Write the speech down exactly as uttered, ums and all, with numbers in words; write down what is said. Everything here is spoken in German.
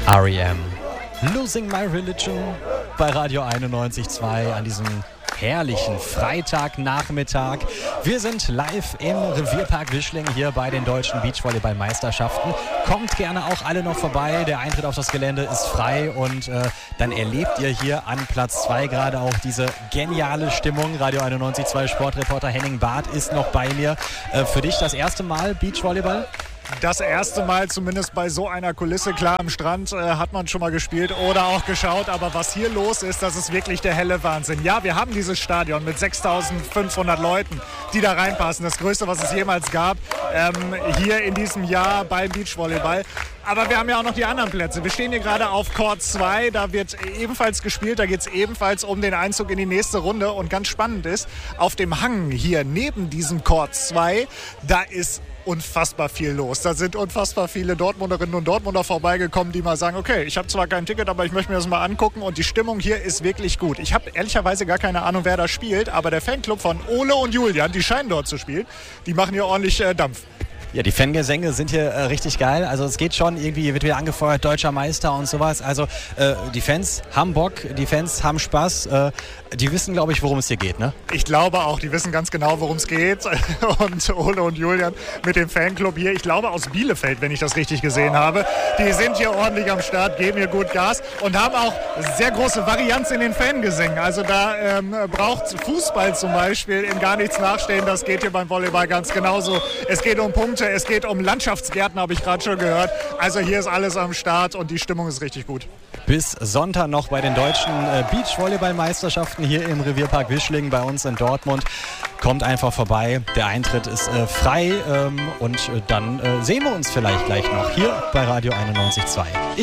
R E M. Losing My Religion bei Radio einundneunzig Komma zwei an diesem herrlichen Freitagnachmittag. Wir sind live im Revierpark Wischling hier bei den deutschen Beachvolleyball-Meisterschaften. Kommt gerne auch alle noch vorbei. Der Eintritt auf das Gelände ist frei und äh, dann erlebt ihr hier an Platz zwei gerade auch diese geniale Stimmung. Radio einundneunzig Komma zwei Sportreporter Henning Barth ist noch bei mir. Äh, für dich das erste Mal Beachvolleyball? Das erste Mal zumindest bei so einer Kulisse. Klar, am Strand äh, hat man schon mal gespielt oder auch geschaut. Aber was hier los ist, das ist wirklich der helle Wahnsinn. Ja, wir haben dieses Stadion mit sechstausendfünfhundert Leuten, die da reinpassen. Das Größte, was es jemals gab, ähm, hier in diesem Jahr beim Beachvolleyball. Aber wir haben ja auch noch die anderen Plätze. Wir stehen hier gerade auf Court zwei. Da wird ebenfalls gespielt. Da geht es ebenfalls um den Einzug in die nächste Runde. Und ganz spannend ist, auf dem Hang hier neben diesem Court zwei, da ist unfassbar viel los. Da sind unfassbar viele Dortmunderinnen und Dortmunder vorbeigekommen, die mal sagen, okay, ich habe zwar kein Ticket, aber ich möchte mir das mal angucken und die Stimmung hier ist wirklich gut. Ich habe ehrlicherweise gar keine Ahnung, wer da spielt, aber der Fanclub von Ole und Julian, die scheinen dort zu spielen, die machen hier ordentlich äh, Dampf. Ja, die Fangesänge sind hier äh, richtig geil. Also es geht schon, irgendwie wird wieder angefeuert, deutscher Meister und sowas. Also äh, die Fans haben Bock, die Fans haben Spaß. Äh, die wissen, glaube ich, worum es hier geht, ne? Ich glaube auch, die wissen ganz genau, worum es geht. Und Ole und Julian mit dem Fanclub hier, ich glaube aus Bielefeld, wenn ich das richtig gesehen habe, die sind hier ordentlich am Start, geben hier gut Gas und haben auch sehr große Varianz in den Fangesängen. Also da ähm, braucht Fußball zum Beispiel in gar nichts nachstehen. Das geht hier beim Volleyball ganz genauso. Es geht um Punkte. Es geht um Landschaftsgärten, habe ich gerade schon gehört. Also hier ist alles am Start und die Stimmung ist richtig gut. Bis Sonntag noch bei den deutschen äh, Beachvolleyball-Meisterschaften hier im Revierpark Wischling bei uns in Dortmund. Kommt einfach vorbei. Der Eintritt ist äh, frei ähm, und äh, dann äh, sehen wir uns vielleicht gleich noch hier bei Radio einundneunzig Komma zwei.